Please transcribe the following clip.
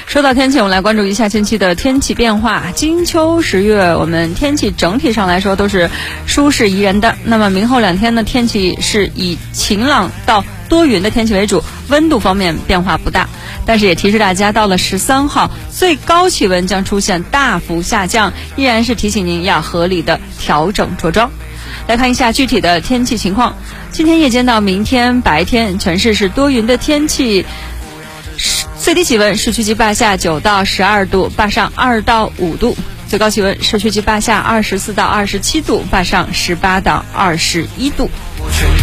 说到天气，我们来关注一下近期的天气变化。金秋10月，我们天气整体上来说都是舒适宜人的。那么明后2天呢，天气是以晴朗到多云的天气为主，温度方面变化不大。但是也提示大家，到了13号，最高气温将出现大幅下降，依然是提醒您要合理的调整着装。来看一下具体的天气情况。今天夜间到明天白天，全市是多云的天气。最低气温市区及坝下9到12度，坝上2到5度；最高气温市区及坝下24到27度，坝上18到21度。